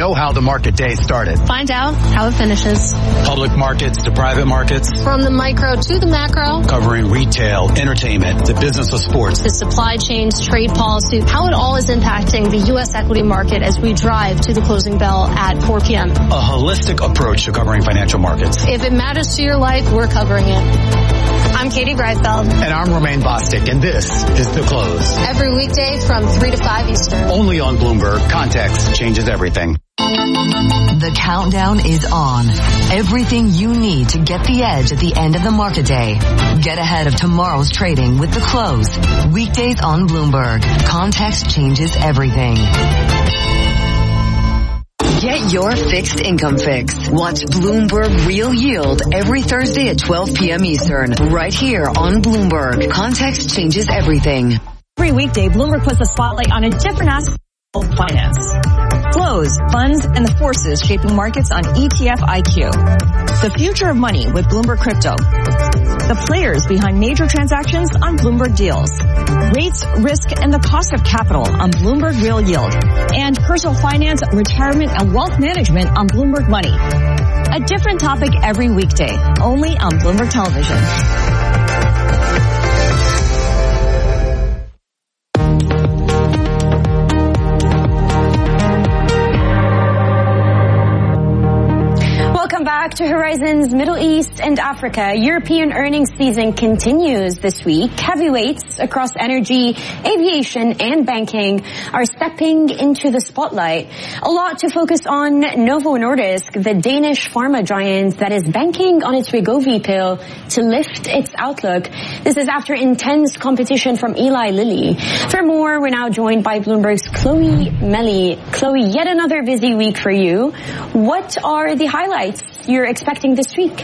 know how the market day started. Find out how it finishes. Public markets to private markets. From the micro to the macro. Covering retail, entertainment, the business of sports. The supply chains, trade policy, how it all is impacting the U.S. equity market as we drive to the closing bell at 4 p.m. A holistic approach to covering financial markets. If it matters to your life, we're covering it. I'm Katie Greifeld. And I'm Romaine Bostic, and this is The Close. Every weekday from 3 to 5 Eastern. Only on Bloomberg. Context changes everything. The countdown is on. Everything you need to get the edge at the end of the market day. Get ahead of tomorrow's trading with The Close. Weekdays on Bloomberg. Context changes everything. Get your fixed income fix. Watch Bloomberg Real Yield every Thursday at 12 p.m. Eastern, right here on Bloomberg. Context changes everything. Every weekday, Bloomberg puts the spotlight on a different aspect of finance. Flows, funds, and the forces shaping markets on ETF IQ. The future of money with Bloomberg Crypto. The players behind major transactions on Bloomberg Deals. Rates, risk, and the cost of capital on Bloomberg Real Yield. And personal finance, retirement, and wealth management on Bloomberg Money. A different topic every weekday, only on Bloomberg Television. Back to Horizon's Middle East and Africa. European earnings season continues this week. Heavyweights across energy, aviation, and banking are stepping into the spotlight. A lot to focus on Novo Nordisk, the Danish pharma giant that is banking on its Wegovy pill to lift its outlook. This is after intense competition from Eli Lilly. For more, we're now joined by Bloomberg's Chloe Melly. Chloe, yet another busy week for you. What are the highlights you're expecting this week?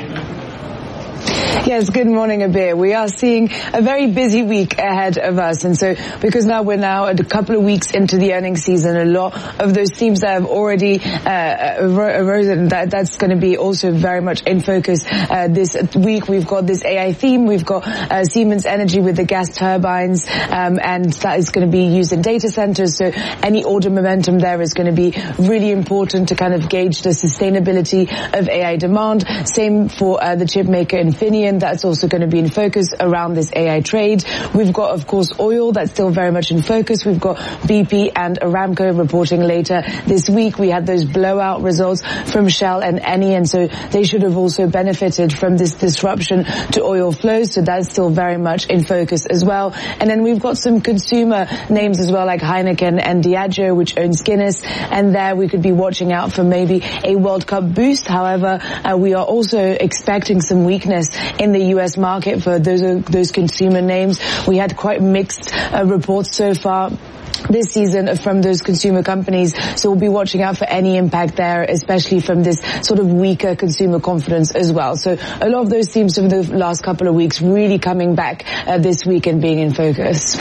Yes, good morning, Abir. We are seeing a very busy week ahead of us. And so, because we're now a couple of weeks into the earnings season, a lot of those themes that have already arisen, that's going to be also very much in focus this week. We've got this AI theme. We've got Siemens Energy with the gas turbines, and that is going to be used in data centers. So any order momentum there is going to be really important to kind of gauge the sustainability of AI demand. Same for the chip maker Infineon. That's also going to be in focus around this AI trade. We've got, of course, oil. That's still very much in focus. We've got BP and Aramco reporting later this week. We had those blowout results from Shell and Eni, and so they should have also benefited from this disruption to oil flows. So that's still very much in focus as well. And then we've got some consumer names as well, like Heineken and Diageo, which owns Guinness. And there we could be watching out for maybe a World Cup boost. However, we are also expecting some weakness in the U.S. market for those consumer names. We had quite mixed reports so far this season from those consumer companies, so we'll be watching out for any impact there, especially from this sort of weaker consumer confidence as well. So a lot of those themes from the last couple of weeks really coming back this week and being in focus.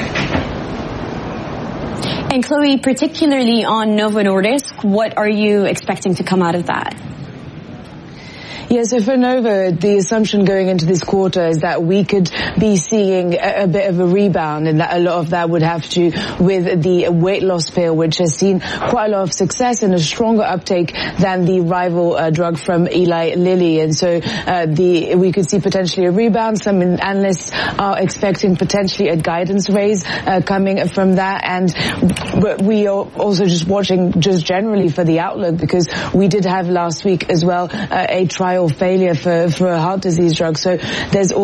And Chloe, particularly on Novo Nordisk, what are you expecting to come out of that? Yeah, so for Novo, the assumption going into this quarter is that we could be seeing a bit of a rebound, and that a lot of that would have to do with the weight loss pill, which has seen quite a lot of success and a stronger uptake than the rival drug from Eli Lilly. And so we could see potentially a rebound. Some analysts are expecting potentially a guidance raise coming from that. And we are also just watching just generally for the outlook, because we did have last week as well a trial failure for a heart disease drug. So there's